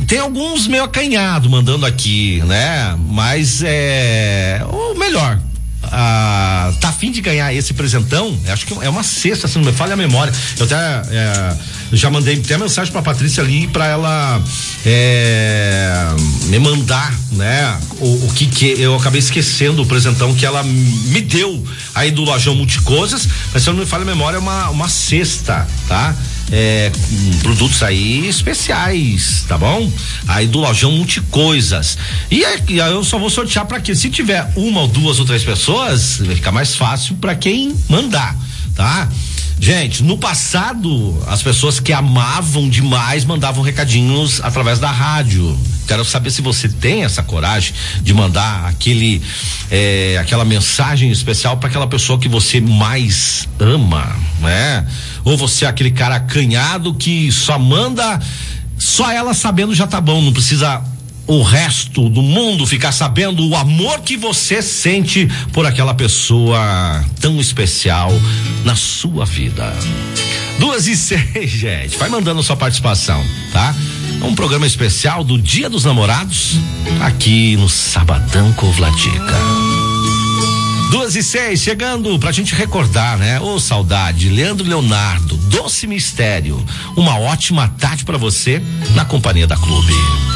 Tem alguns meio acanhado mandando aqui, né? Mas o melhor. Tá a fim de ganhar esse presentão? Acho que é uma cesta, se não me falha a memória. Eu até já mandei até mensagem pra Patrícia ali pra ela me mandar, né? O que eu acabei esquecendo, o presentão que ela me deu aí do Lojão Multicoisas, mas se não me falha a memória, é uma cesta, tá? Produtos aí especiais, tá bom? Aí do Lojão Multicoisas. E aí eu só vou sortear pra quê? Se tiver uma ou duas ou três pessoas, vai ficar mais fácil pra quem mandar, tá? Gente, no passado, as pessoas que amavam demais mandavam recadinhos através da rádio. Quero saber se você tem essa coragem de mandar aquela mensagem especial para aquela pessoa que você mais ama, né? Ou você é aquele cara acanhado que só manda, só ela sabendo já tá bom, não precisa o resto do mundo ficar sabendo o amor que você sente por aquela pessoa tão especial na sua vida. 2:06, gente. Vai mandando sua participação, tá? É um programa especial do Dia dos Namorados aqui no Sabadão Covlatica. 2:06, chegando pra gente recordar, né? Ô, saudade, Leandro e Leonardo, Doce Mistério. Uma ótima tarde pra você na companhia da Clube.